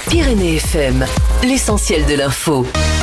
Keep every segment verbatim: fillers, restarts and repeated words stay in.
Pyrénées F M, l'essentiel de l'info.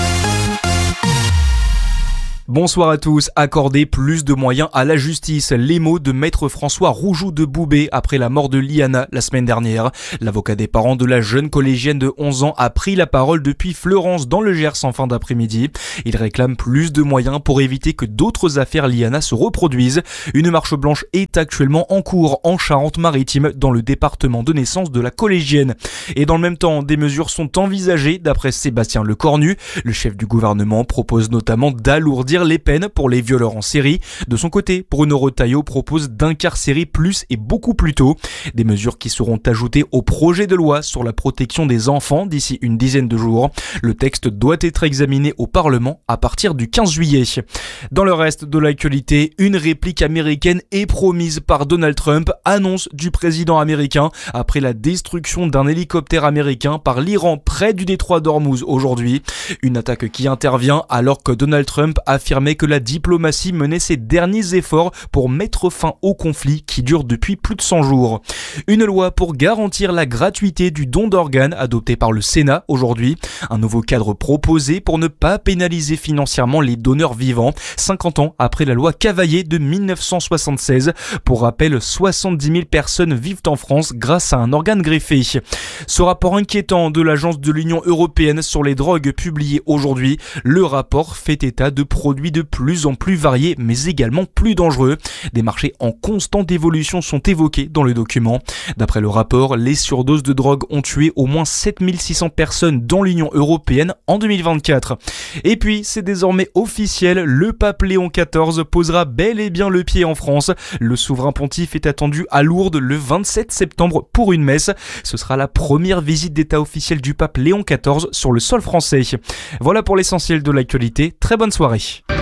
Bonsoir à tous. Accorder plus de moyens à la justice. Les mots de maître François Roujoux de Boubé après la mort de Liana la semaine dernière. L'avocat des parents de la jeune collégienne de onze ans a pris la parole depuis Fleurance dans le Gers en fin d'après-midi. Il réclame plus de moyens pour éviter que d'autres affaires Liana se reproduisent. Une marche blanche est actuellement en cours en Charente-Maritime dans le département de naissance de la collégienne. Et dans le même temps, des mesures sont envisagées d'après Sébastien Lecornu. Le chef du gouvernement propose notamment d'alourdir les peines pour les violeurs en série. De son côté, Bruno Retailleau propose d'incarcérer plus et beaucoup plus tôt. Des mesures qui seront ajoutées au projet de loi sur la protection des enfants d'ici une dizaine de jours. Le texte doit être examiné au Parlement à partir du quinze juillet. Dans le reste de l'actualité, une réplique américaine est promise par Donald Trump, annonce du président américain après la destruction d'un hélicoptère américain par l'Iran près du détroit d'Ormuz aujourd'hui. Une attaque qui intervient alors que Donald Trump a affirmait que la diplomatie menait ses derniers efforts pour mettre fin au conflit qui dure depuis plus de cent jours. Une loi pour garantir la gratuité du don d'organes adoptée par le Sénat aujourd'hui. Un nouveau cadre proposé pour ne pas pénaliser financièrement les donneurs vivants, cinquante ans après la loi Cavaillé de dix-neuf cent soixante-seize. Pour rappel, soixante-dix mille personnes vivent en France grâce à un organe greffé. Ce rapport inquiétant de l'Agence de l'Union européenne sur les drogues publié aujourd'hui, le rapport fait état de produits de plus en plus variés mais également plus dangereux. Des marchés en constante évolution sont évoqués dans le document. D'après le rapport, les surdoses de drogue ont tué au moins sept mille six cents personnes dans l'Union européenne en deux mille vingt-quatre. Et puis, c'est désormais officiel, le pape Léon quatorze posera bel et bien le pied en France. Le souverain pontife est attendu à Lourdes le vingt-sept septembre pour une messe. Ce sera la première visite d'état officielle du pape Léon quatorze sur le sol français. Voilà pour l'essentiel de l'actualité. Très bonne soirée.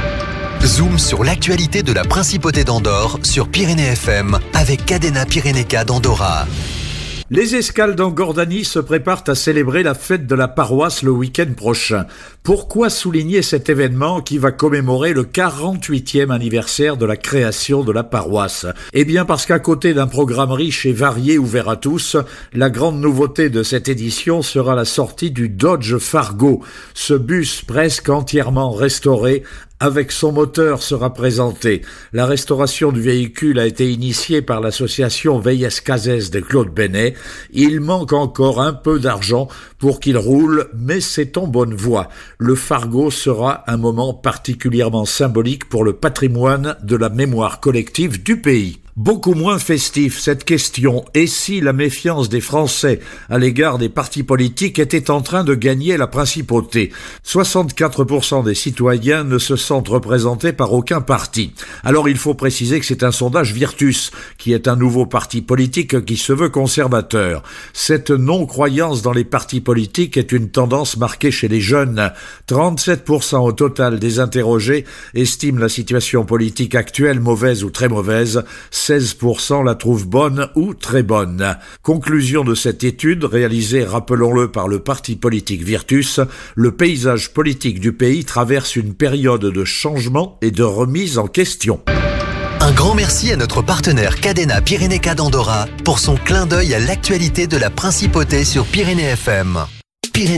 Zoom sur l'actualité de la Principauté d'Andorre sur Pyrénées F M avec Cadena Pyrénéca d'Andorra. Les escales d'Angordanie se préparent à célébrer la fête de la paroisse le week-end prochain. Pourquoi souligner cet événement qui va commémorer le quarante-huitième anniversaire de la création de la paroisse ? Eh bien parce qu'à côté d'un programme riche et varié ouvert à tous, la grande nouveauté de cette édition sera la sortie du Dodge Fargo. Ce bus presque entièrement restauré avec son moteur sera présenté. La restauration du véhicule a été initiée par l'association Veies Cases de Claude Benet. Il manque encore un peu d'argent pour qu'il roule, mais c'est en bonne voie. Le Fargo sera un moment particulièrement symbolique pour le patrimoine de la mémoire collective du pays. Beaucoup moins festif, cette question. Et si la méfiance des Français à l'égard des partis politiques était en train de gagner la principauté ? soixante-quatre pour cent des citoyens ne se sentent représentés par aucun parti. Alors il faut préciser que c'est un sondage Virtus, qui est un nouveau parti politique qui se veut conservateur. Cette non-croyance dans les partis politiques est une tendance marquée chez les jeunes. trente-sept pour cent au total des interrogés estiment la situation politique actuelle mauvaise ou très mauvaise. seize pour cent la trouvent bonne ou très bonne. Conclusion de cette étude, réalisée, rappelons-le, par le parti politique Virtus, le paysage politique du pays traverse une période de changement et de remise en question. Un grand merci à notre partenaire Cadena Pyrénéca d'Andorra pour son clin d'œil à l'actualité de la Principauté sur Pyrénées F M.